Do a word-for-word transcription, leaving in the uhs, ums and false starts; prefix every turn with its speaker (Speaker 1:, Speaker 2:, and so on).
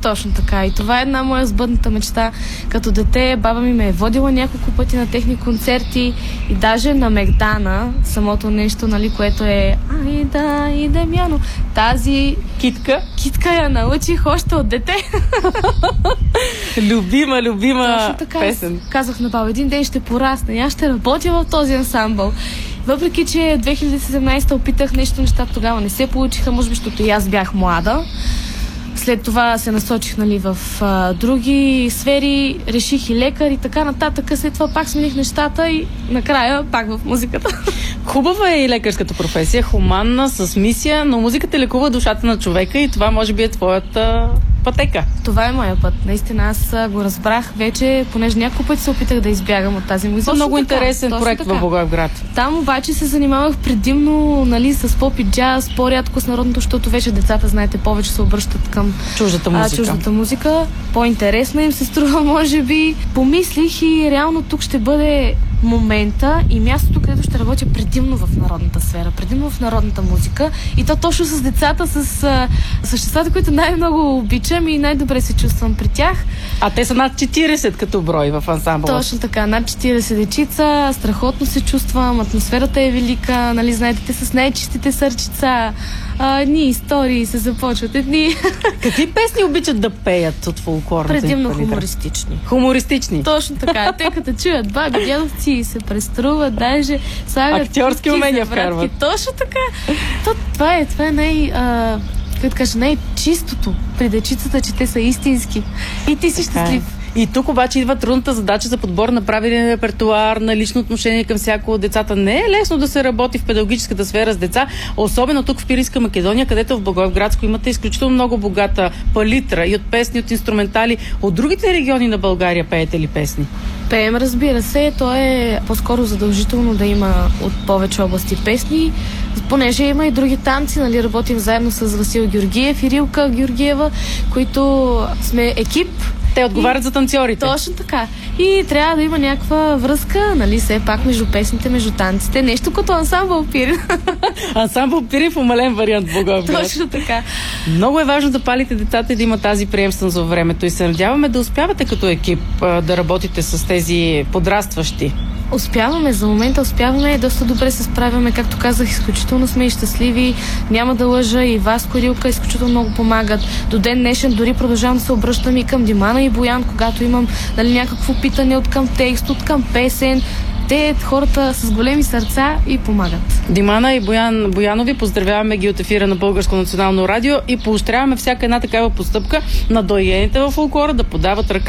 Speaker 1: Точно така. И това е една моя сбъдната мечта. Като дете баба ми ме е водила няколко пъти на техни концерти и даже на Мегдана, самото нещо, нали, което е ай да, и Демяно. Тази
Speaker 2: китка.
Speaker 1: Китка я научих още от дете.
Speaker 2: Любима, любима
Speaker 1: така,
Speaker 2: песен.
Speaker 1: Казах на баба, един ден ще порасна и аз ще работя в този ансамбъл. Въпреки че две хиляди и седемнадесета опитах нещо, нещата тогава не се получиха, може би, защото и аз бях млада. След това се насочих, нали, в а, други сфери, реших и лекар и така нататък. След това пак смених нещата и накрая пак в музиката.
Speaker 2: Хубава е и лекарската професия, хуманна, с мисия, но музиката лекува душата на човека и това може би е твоята пътека.
Speaker 1: Това е моя път. Наистина аз го разбрах вече, понеже няколко пъти се опитах да избягам от тази музика.
Speaker 2: Много така, интересен проект така. В Благоевград.
Speaker 1: Там обаче се занимавах предимно, нали, с поп и джаз, по-рядко с народното, защото вече децата, знаете, повече се обръщат към
Speaker 2: чуждата музика. А,
Speaker 1: чуждата музика. По-интересна им се струва, може би. Помислих и реално тук ще бъде момента и мястото, където ще работя предимно в народната сфера, предимно в народната музика и то точно с децата, с а, съществата, които най-много обичам и най-добре се чувствам при тях.
Speaker 2: А те са над четиридесет като брой в ансамбъла.
Speaker 1: Точно така, над четиридесет дечица, страхотно се чувствам, атмосферата е велика, нали, знаете, те с най-чистите сърчица. А, едни истории се започват, едни...
Speaker 2: Какви песни обичат да пеят от фолклорната?
Speaker 1: Предимно хумористични.
Speaker 2: Хумористични?
Speaker 1: Точно така. Те като чуят баби, дядовци се преструват, даже слагат...
Speaker 2: Актьорски умения вкарват.
Speaker 1: Точно така. То, това е, това е най... А, как да кажа, най-чистото при дечицата, че те са истински. И ти си щастлив.
Speaker 2: И тук обаче идва трудната задача за подбор на правилен репертуар, на лично отношение към всяко от децата. Не е лесно да се работи в педагогическата сфера с деца, особено тук в Пиринска Македония, където в Благоевградско имате изключително много богата палитра и от песни, от инструментали. От другите региони на България пеете ли песни?
Speaker 1: Пеем, разбира се. То е по-скоро задължително да има от повече области песни, понеже има и други танци, нали, работим заедно с Васил Георгиев и Рилка Георгиева, които сме екип.
Speaker 2: Те отговарят и, за танцорите.
Speaker 1: Точно така. И трябва да има някаква връзка, нали, все пак между песните, между танците. Нещо като ансамбъл Пирин.
Speaker 2: Ансамбъл Пирин в умален вариант в Благоевград.
Speaker 1: Точно така.
Speaker 2: Много е важно да палите децата и да има тази приемственост във времето. И се надяваме да успявате като екип да работите с тези подрастващи.
Speaker 1: Успяваме, за момента успяваме, доста добре се справяме, както казах, изключително сме и щастливи, няма да лъжа, и Васко и Рилка изключително много помагат. До ден днешен дори продължавам да се обръщам и към Димана и Боян, когато имам, нали, някакво питане от към текст, от към песен. Те, хората с големи сърца, и помагат.
Speaker 2: Димана и Боян Боянови, поздравяваме ги от ефира на Българско национално радио и поощряваме всяка една такава постъпка на доайените във фолклора да подават ръка